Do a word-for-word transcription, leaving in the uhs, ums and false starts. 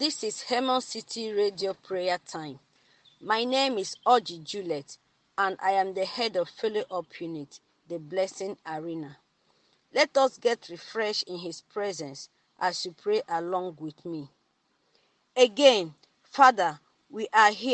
This is Hemel City Radio Prayer Time. My name is Oji Juliet, and I am the head of Follow Up Unit, the Blessing Arena. Let us get refreshed in His presence as you pray along with me. Again, Father, we are here